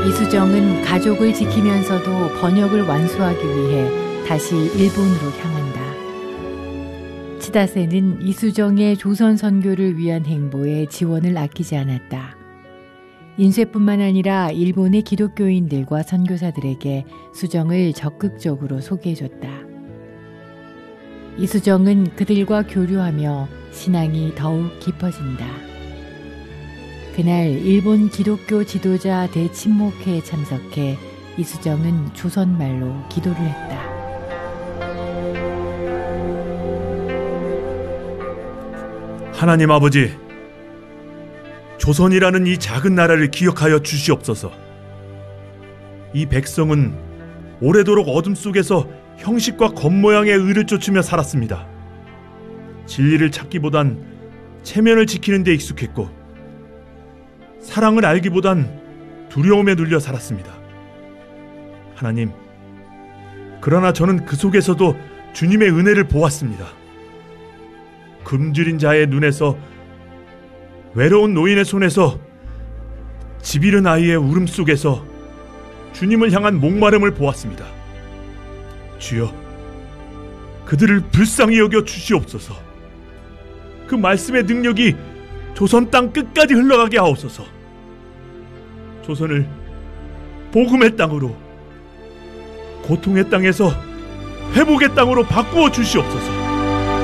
이수정은 가족을 지키면서도 번역을 완수하기 위해 다시 일본으로 향한다. 치다세는 이수정의 조선 선교를 위한 행보에 지원을 아끼지 않았다. 인쇄뿐만 아니라 일본의 기독교인들과 선교사들에게 수정을 적극적으로 소개해줬다. 이수정은 그들과 교류하며 신앙이 더욱 깊어진다. 그날 일본 기독교 지도자 대침묵회에 참석해 이수정은 조선말로 기도를 했다. 하나님 아버지, 조선이라는 이 작은 나라를 기억하여 주시옵소서. 이 백성은 오래도록 어둠 속에서 형식과 겉모양의 의를 쫓으며 살았습니다. 진리를 찾기보단 체면을 지키는 데 익숙했고 사랑을 알기보단 두려움에 눌려 살았습니다. 하나님, 그러나 저는 그 속에서도 주님의 은혜를 보았습니다. 굶주린 자의 눈에서, 외로운 노인의 손에서, 집 잃은 아이의 울음 속에서 주님을 향한 목마름을 보았습니다. 주여, 그들을 불쌍히 여겨 주시옵소서. 그 말씀의 능력이 조선 땅 끝까지 흘러가게 하옵소서. 조선을 복음의 땅으로, 고통의 땅에서 회복의 땅으로 바꾸어 주시옵소서.